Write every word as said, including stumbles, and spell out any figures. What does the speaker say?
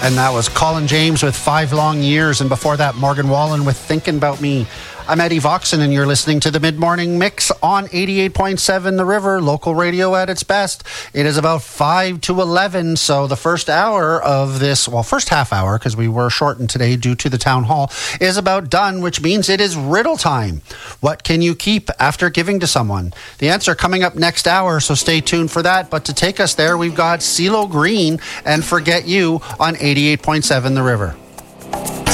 And that was Colin James with Five Long Years. And before that, Morgan Wallen with Thinking About Me. I'm Eddie Voxon, and you're listening to the Mid-Morning Mix on eighty-eight point seven The River, local radio at its best. It is about five to eleven, so the first hour of this, well, first half hour, because we were shortened today due to the town hall, is about done, which means it is riddle time. What can you keep after giving to someone? The answer coming up next hour, so stay tuned for that. But to take us there, we've got CeeLo Green and Forget You on eighty-eight point seven The River.